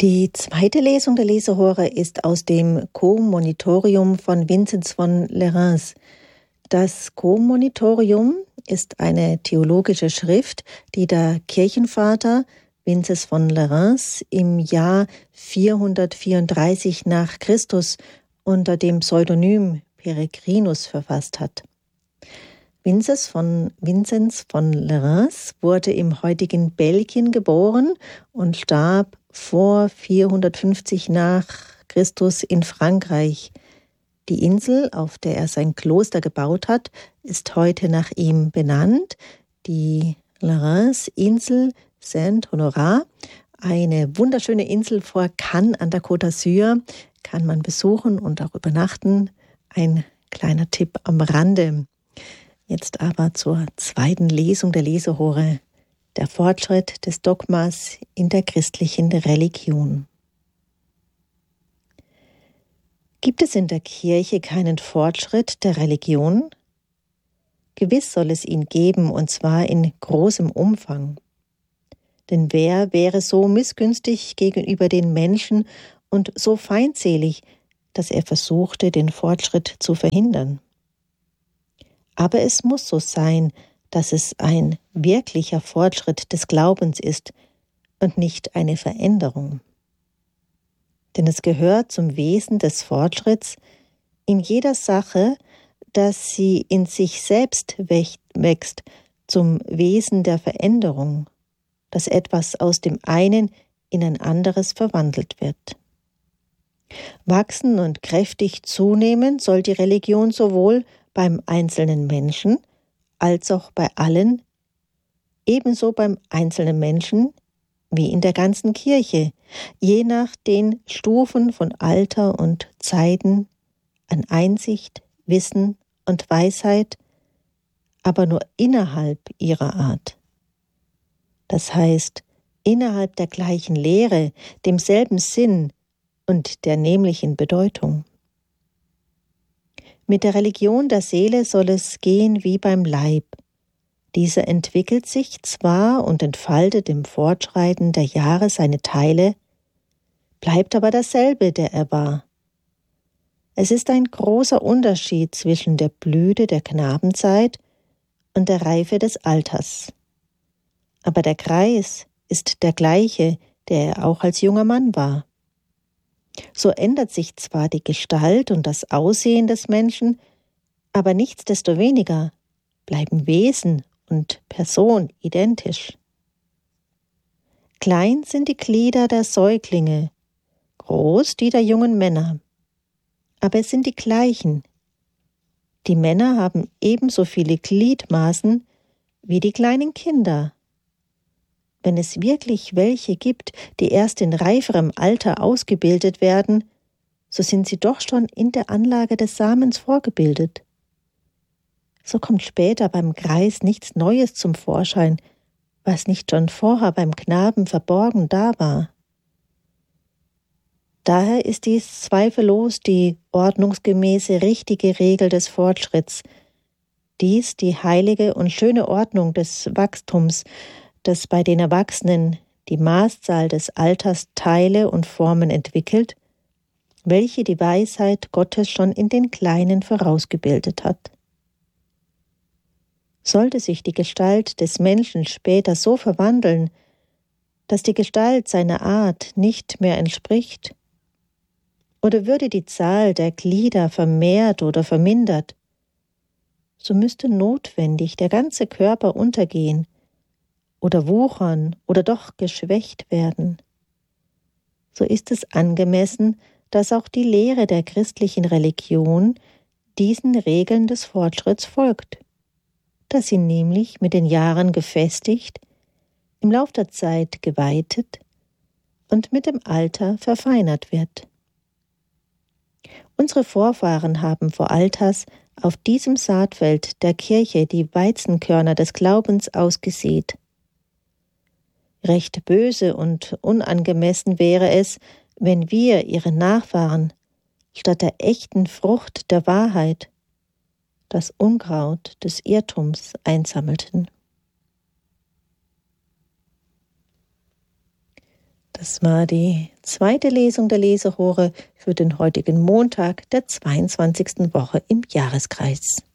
Die zweite Lesung der Lesehore ist aus dem Co-Monitorium von Vinzenz von Lerins. Das Co-Monitorium ist eine theologische Schrift, die der Kirchenvater Vinzenz von Lerins im Jahr 434 nach Christus unter dem Pseudonym Peregrinus verfasst hat. Vinzenz von Lerins wurde im heutigen Belgien geboren und starb vor 450 nach Christus in Frankreich. Die Insel, auf der er sein Kloster gebaut hat, ist heute nach ihm benannt, die Lerins-Insel Saint-Honorat, eine wunderschöne Insel vor Cannes an der Côte d'Azur, kann man besuchen und auch übernachten. Ein kleiner Tipp am Rande. Jetzt aber zur zweiten Lesung der Lesehore, der Fortschritt des Dogmas in der christlichen Religion. Gibt es in der Kirche keinen Fortschritt der Religion? Gewiss soll es ihn geben, und zwar in großem Umfang. Denn wer wäre so missgünstig gegenüber den Menschen und so feindselig, dass er versuchte, den Fortschritt zu verhindern? Aber es muss so sein, dass es ein wirklicher Fortschritt des Glaubens ist und nicht eine Veränderung. Denn es gehört zum Wesen des Fortschritts in jeder Sache, dass sie in sich selbst wächst, zum Wesen der Veränderung, dass etwas aus dem einen in ein anderes verwandelt wird. Wachsen und kräftig zunehmen soll die Religion sowohl beim einzelnen Menschen als auch bei allen, ebenso beim einzelnen Menschen wie in der ganzen Kirche, je nach den Stufen von Alter und Zeiten an Einsicht, Wissen und Weisheit, aber nur innerhalb ihrer Art. Das heißt, innerhalb der gleichen Lehre, demselben Sinn und der nämlichen Bedeutung. Mit der Religion der Seele soll es gehen wie beim Leib. Dieser entwickelt sich zwar und entfaltet im Fortschreiten der Jahre seine Teile, bleibt aber dasselbe, der er war. Es ist ein großer Unterschied zwischen der Blüte der Knabenzeit und der Reife des Alters. Aber der Kreis ist der gleiche, der er auch als junger Mann war. So ändert sich zwar die Gestalt und das Aussehen des Menschen, aber nichtsdestoweniger bleiben Wesen und Person identisch. Klein sind die Glieder der Säuglinge, groß die der jungen Männer, aber es sind die gleichen. Die Männer haben ebenso viele Gliedmaßen wie die kleinen Kinder. Wenn es wirklich welche gibt, die erst in reiferem Alter ausgebildet werden, so sind sie doch schon in der Anlage des Samens vorgebildet. So kommt später beim Greis nichts Neues zum Vorschein, was nicht schon vorher beim Knaben verborgen da war. Daher ist dies zweifellos die ordnungsgemäße richtige Regel des Fortschritts, dies die heilige und schöne Ordnung des Wachstums, das bei den Erwachsenen die Maßzahl des Alters Teile und Formen entwickelt, welche die Weisheit Gottes schon in den Kleinen vorausgebildet hat. Sollte sich die Gestalt des Menschen später so verwandeln, dass die Gestalt seiner Art nicht mehr entspricht, oder würde die Zahl der Glieder vermehrt oder vermindert, so müsste notwendig der ganze Körper untergehen, oder wuchern oder doch geschwächt werden. So ist es angemessen, dass auch die Lehre der christlichen Religion diesen Regeln des Fortschritts folgt, dass sie nämlich mit den Jahren gefestigt, im Lauf der Zeit geweitet und mit dem Alter verfeinert wird. Unsere Vorfahren haben vor Alters auf diesem Saatfeld der Kirche die Weizenkörner des Glaubens ausgesät. Recht böse und unangemessen wäre es, wenn wir, ihre Nachfahren, statt der echten Frucht der Wahrheit, das Unkraut des Irrtums einsammelten. Das war die zweite Lesung der Lesehore für den heutigen Montag der 22. Woche im Jahreskreis.